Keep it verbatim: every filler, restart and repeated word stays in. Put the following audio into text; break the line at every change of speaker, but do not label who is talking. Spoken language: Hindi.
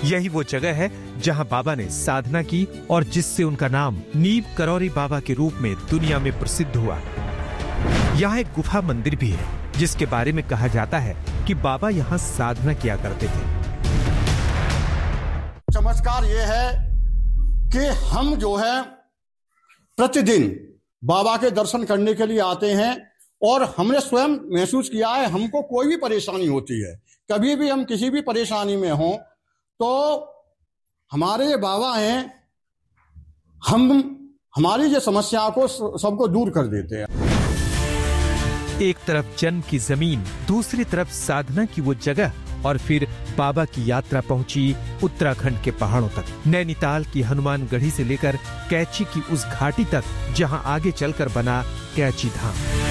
यही वो जगह है जहां बाबा ने साधना की और जिससे उनका नाम नीम करौरी बाबा के रूप में दुनिया में प्रसिद्ध हुआ। यहाँ एक गुफा मंदिर भी है जिसके बारे में कहा जाता है कि बाबा यहाँ साधना किया करते थे।
चमत्कार ये है कि हम जो है प्रतिदिन बाबा के दर्शन करने के लिए आते हैं और हमने स्वयं महसूस किया है, हमको कोई भी परेशानी होती है, कभी भी हम किसी भी परेशानी में हों तो हमारे बाबा हैं, हम हमारी जो समस्या को सबको दूर कर देते हैं।
एक तरफ जन्म की जमीन, दूसरी तरफ साधना की वो जगह और फिर बाबा की यात्रा पहुंची उत्तराखंड के पहाड़ों तक, नैनीताल की हनुमानगढ़ी से लेकर कैची की उस घाटी तक जहां आगे चलकर बना कैची धाम।